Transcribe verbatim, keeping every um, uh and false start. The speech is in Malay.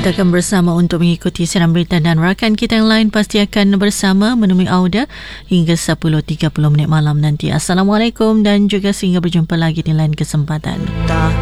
Kita akan bersama untuk mengikuti siaran berita dan rakan kita yang lain pasti akan bersama menemui Auda hingga sepuluh tiga puluh minit malam nanti. Assalamualaikum dan juga sehingga berjumpa lagi di lain kesempatan.